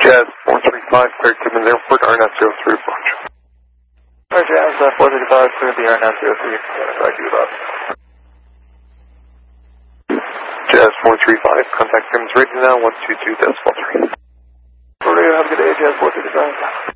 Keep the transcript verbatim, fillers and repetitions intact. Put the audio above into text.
Jazz four three five, clear Timmins Airport, R N S zero three approach. Alright, Jazz uh, four three five, clear the R N S zero three, back to you about. Jazz four three five, contact Timmins radio now, one two two decimal three. For radio, have a good day, Jazz four three five.